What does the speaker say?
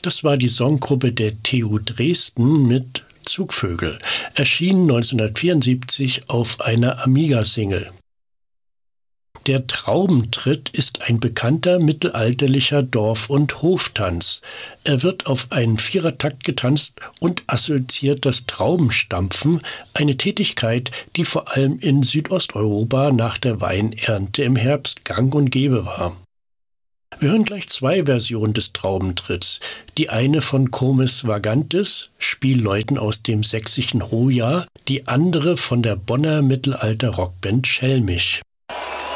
Das war die Songgruppe der TU Dresden mit Zugvögel, erschienen 1974 auf einer Amiga-Single. Der Traubentritt ist ein bekannter mittelalterlicher Dorf- und Hoftanz. Er wird auf einen Vierertakt getanzt und assoziiert das Traubenstampfen, eine Tätigkeit, die vor allem in Südosteuropa nach der Weinernte im Herbst gang und gäbe war. Wir hören gleich zwei Versionen des Traubentritts. Die eine von Comes Vagantes, Spielleuten aus dem sächsischen Hoya, die andere von der Bonner Mittelalter-Rockband Schelmich.